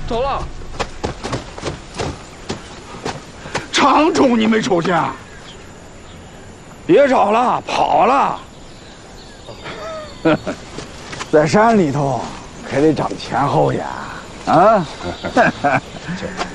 走了。 长虫你没瞅见？别找了，跑了。在山里头可得长前后眼啊！